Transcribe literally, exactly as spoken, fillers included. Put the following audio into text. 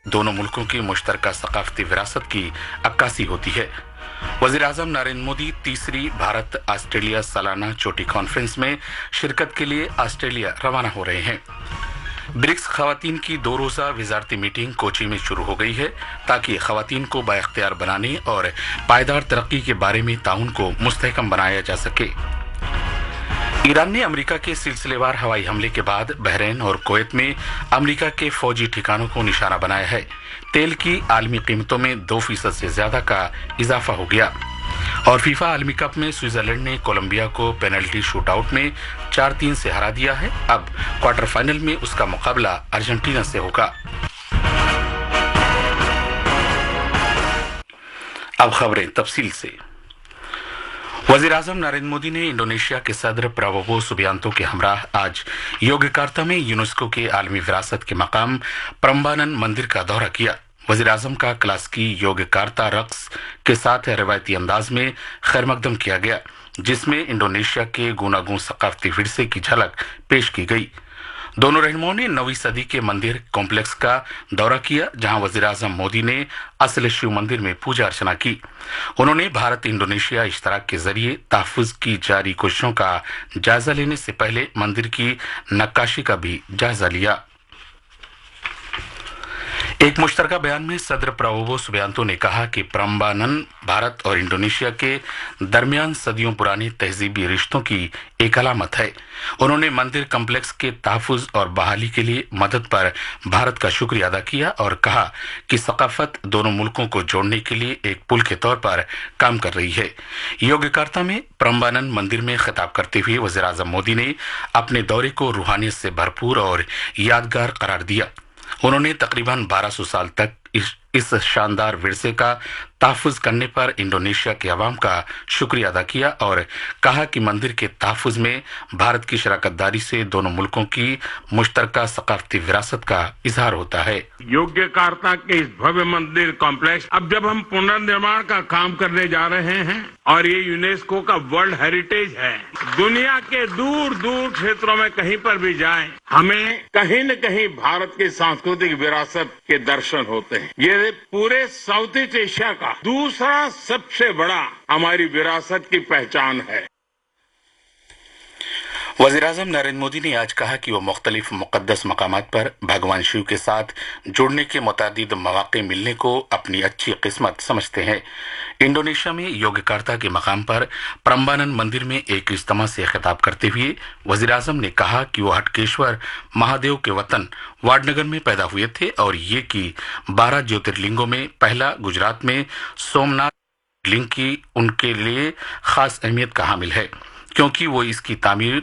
दोनों मुल्कों की मुश्तरका सकाफती विरासत की अक्कासी होती है। वज़ीर आज़म नरेंद्र मोदी तीसरी भारत ऑस्ट्रेलिया सालाना चोटी कॉन्फ्रेंस में शिरकत के लिए ऑस्ट्रेलिया रवाना हो रहे हैं। ब्रिक्स खवातीन की दो रोजा वजारती मीटिंग कोची में शुरू हो गई है ताकि खवातीन को बाइख्तियार बनाने और पायदार तरक्की के बारे में ताउन को मुस्तहकम बनाया जा सके। ईरान ने अमेरिका के सिलसिलेवार हवाई हमले के बाद बहरीन और कुवैत में अमेरिका के फौजी ठिकानों को निशाना बनाया है। तेल की आलमी कीमतों में दो फीसद से ज्यादा का इजाफा हो गया। और फीफा आलमी कप में स्विट्जरलैंड ने कोलंबिया को पेनल्टी शूटआउट में चार तीन से हरा दिया है। अब क्वार्टर फाइनल में उसका मुकाबला अर्जेंटीना से होगा। अब खबरें तफसील से। वज़ीर आज़म नरेंद्र मोदी ने इंडोनेशिया के सदर प्राबोवो सुबियांतो के हमराह आज योग्यकार्ता में यूनेस्को के आलमी विरासत के मकाम प्रम्बानन मंदिर का दौरा किया। वज़ीर आज़म का क्लासिकी योग्यकार्ता रक्स के साथ रवायती अंदाज में खैरमकदम किया गया, जिसमें इंडोनेशिया के गूनागूं सकाफती विरसे की झलक पेश की गई। दोनों रहनुमाओं ने नवीं सदी के मंदिर कॉम्प्लेक्स का दौरा किया, जहां वज़ीर आज़म मोदी ने असल शिव मंदिर में पूजा अर्चना की। उन्होंने भारत इंडोनेशिया इश्तराक के जरिए तहफ़्फ़ुज़ की जारी कोशिशों का जायजा लेने से पहले मंदिर की नक्काशी का भी जायजा लिया। एक मुश्तरका बयान में सदर प्राबोवो सुबियांतो ने कहा कि प्रम्बानन भारत और इंडोनेशिया के दरमियान सदियों पुराने तहजीबी रिश्तों की एक अलामत है। उन्होंने मंदिर कम्प्लेक्स के तहफ़्फ़ुज़ और बहाली के लिए मदद पर भारत का शुक्रिया अदा किया और कहा कि सकाफत दोनों मुल्कों को जोड़ने के लिए एक पुल के तौर पर काम कर रही है। योग्यकार्ता में प्रम्बानन मंदिर में खिताब करते हुए वज़ीर आज़म मोदी ने अपने दौरे को रूहानियत से भरपूर और यादगार करार दिया। उन्होंने तकरीबन बारह सौ साल तक इस, इस शानदार विरसे का तहफ़्फ़ुज़ करने पर इंडोनेशिया के अवाम का शुक्रिया अदा किया और कहा कि मंदिर के तहफ़्फ़ुज़ में भारत की शराकतदारी से दोनों मुल्कों की मुश्तरका सकाफती विरासत का इजहार होता है। योग्यकार्ता के इस भव्य मंदिर कॉम्प्लेक्स अब जब हम पुनर्निर्माण का काम करने जा रहे हैं और ये यूनेस्को का वर्ल्ड हेरिटेज है, दुनिया के दूर दूर क्षेत्रों में कहीं पर भी जाएं, हमें कहीं न कहीं भारत की सांस्कृतिक विरासत के दर्शन होते हैं। ये पूरे साउथ ईस्ट एशिया का दूसरा सबसे बड़ा हमारी विरासत की पहचान है। वज़ीर आज़म नरेंद्र मोदी ने आज कहा कि वो मुख्तलिफ मुक़द्दस मकामात पर भगवान शिव के साथ जुड़ने के मुतादिद मौक़े मिलने को अपनी अच्छी किस्मत समझते हैं। इंडोनेशिया में योग्यकार्ता के मकाम पर प्रम्बानन मंदिर में एक इज्तिमा से खिताब करते हुए वज़ीर आज़म ने कहा कि वो हटकेश्वर महादेव के वतन वाडनगर में पैदा हुए थे और ये कि बारह ज्योतिर्लिंगों में पहला गुजरात में सोमनाथ लिंग की उनके लिए खास अहमियत का हामिल है, क्योंकि वो इसकी तामीर